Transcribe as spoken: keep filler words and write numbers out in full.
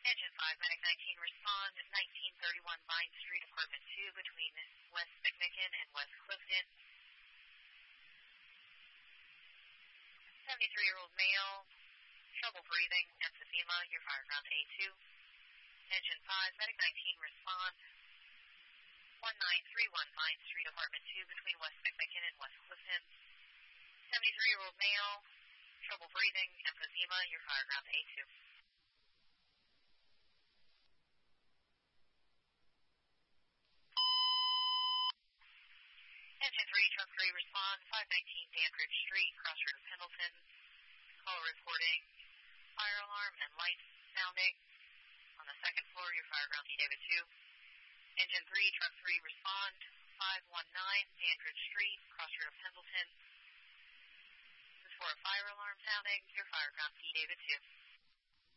Engine five, Medic nineteen, respond nineteen thirty-one Vine Street, Apartment two, between West McMicken and West Clifton. seventy-three-year-old male, trouble breathing, emphysema, your fire ground A two. Engine five, Medic nineteen, respond one nine three one Vine Street, Apartment two, between West McMicken and West Clifton. seventy-three-year-old male, trouble breathing, emphysema, your fire ground A two. Engine three, truck three, respond five nineteen Dandridge Street, crossroad of Pendleton. Call reporting fire alarm and lights sounding on the second floor, your fire ground D David two. Engine three, truck three, respond five one nine Dandridge Street, crossroad of Pendleton. This is for a fire alarm sounding, your fire ground D David two.